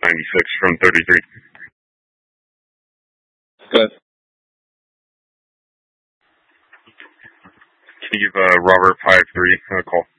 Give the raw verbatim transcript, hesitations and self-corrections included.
ninety-six from thirty-three. Good. Can you give uh, Robert five three a call?